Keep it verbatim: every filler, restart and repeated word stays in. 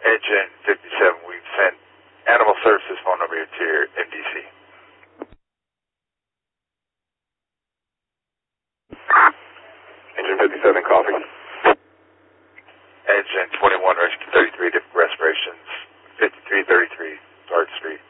Engine fifty-seven, we've sent animal services phone number here to your M D C. Engine fifty-seven, copy. Engine twenty-one, rescue thirty-three, different respirations, fifty-three thirty-three, Guard Street.